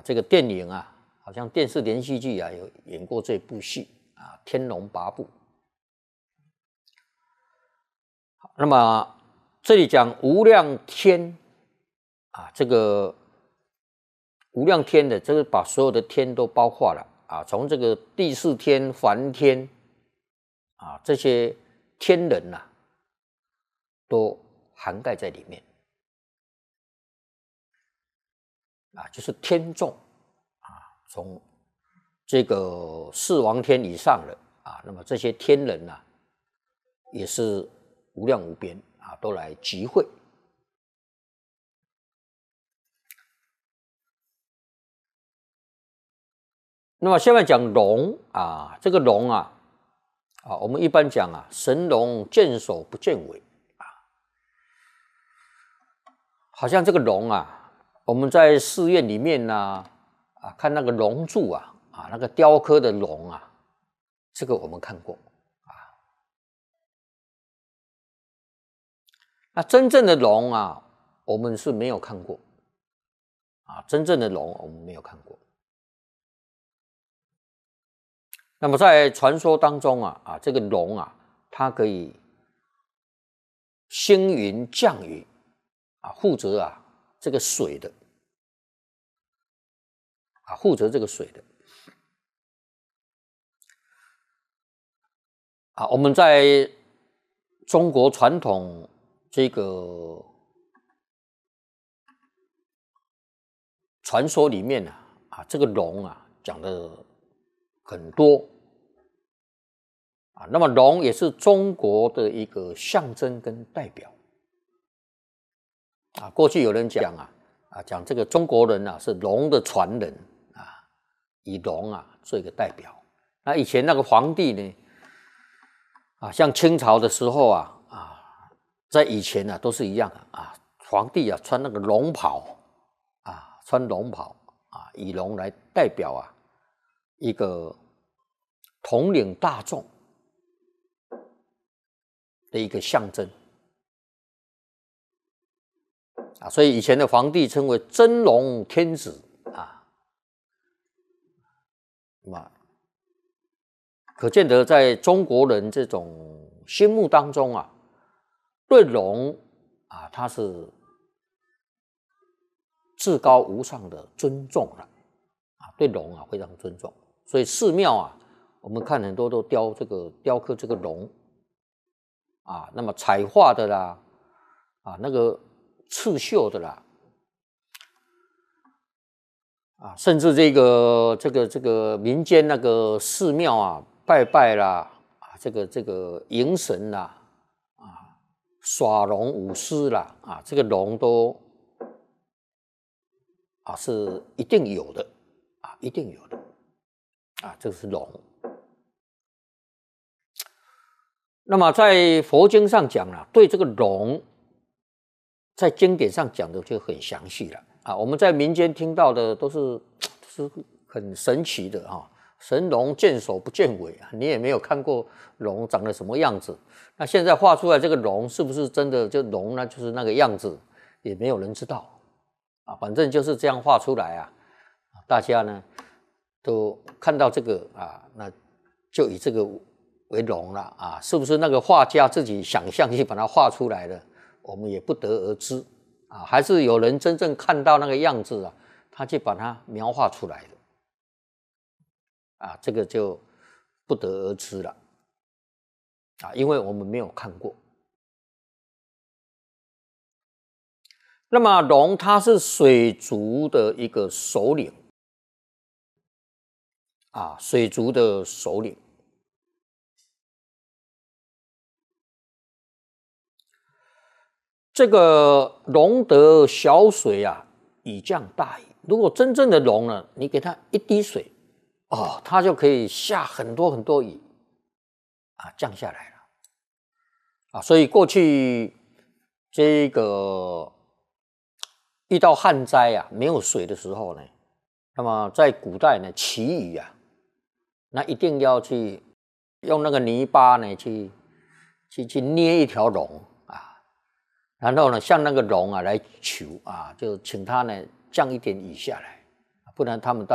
这个电影啊，好像电视连续剧啊有演过这部戏啊，《天龙八部》。那么这里讲无量天啊，这个无量天的，这个把所有的天都包括了啊，从这个第四天、梵天啊这些天人呐、都涵盖在里面啊，就是天众啊，从这个四王天以上的啊，那么这些天人呐、也是无量无边啊，都来集会。那么下面讲龙啊，这个龙啊，我们一般讲啊，神龙见首不见尾啊，好像这个龙啊，我们在寺院里面呢看那个龙柱啊，那个雕刻的龙啊，这个我们看过啊。那真正的龙啊，我们是没有看过啊，真正的龙我们没有看过。那么在传说当中啊，这个龙啊，它可以星云降雨啊，负责啊这个水的啊，负责这个水的啊。我们在中国传统这个传说里面啊，这个龙啊讲的很多啊。那么龙也是中国的一个象征跟代表啊。过去有人讲讲这个中国人是龙的传人啊，以龙做一个代表。那以前那个皇帝呢像清朝的时候在以前都是一样皇帝穿那个龙袍穿龙袍以龙来代表一个统领大众的一个象征所以以前的皇帝称为真龙天子那么可见得在中国人这种心目当中对龙它是至高无上的尊重了对龙非常尊重。所以寺庙我们看很多都雕刻这个龙那么彩画的啦那个刺绣的啦甚至这个民间那个寺庙拜拜啦这个迎神啦耍龙舞狮啦这个龙都是一定有的一定有的这个是龙。那么在佛经上讲对这个龙在经典上讲的就很详细了我们在民间听到的都是很神奇的神龙见首不见尾你也没有看过龙长得什么样子。那现在画出来这个龙是不是真的就龙呢？就是那个样子，也没有人知道反正就是这样画出来大家呢都看到这个那就以这个为龙了是不是那个画家自己想象去把它画出来的，我们也不得而知还是有人真正看到那个样子他去把它描画出来的这个就不得而知了因为我们没有看过。那么龙它是水族的一个首领水族的首领。这个龙得小水以降大雨。如果真正的龙呢，你给它一滴水它就可以下很多很多雨降下来了所以过去这个遇到旱灾没有水的时候呢，那么在古代呢祈雨那一定要去用那个泥巴呢去捏一条龙然后呢向那个龙来求就请他呢降一点雨下来， 不然他们